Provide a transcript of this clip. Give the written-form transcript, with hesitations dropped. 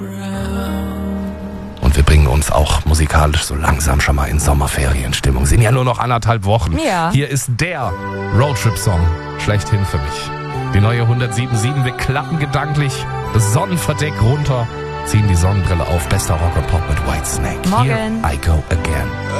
Und wir bringen uns auch musikalisch so langsam schon mal in Sommerferienstimmung. Sind ja nur noch 1,5 Wochen. Ja. Hier ist der Roadtrip-Song schlechthin für mich. Die neue 107.7. Wir klappen gedanklich das Sonnenverdeck runter, ziehen die Sonnenbrille auf. Bester Rock und Pop mit Whitesnake. Morgen. Here I go again.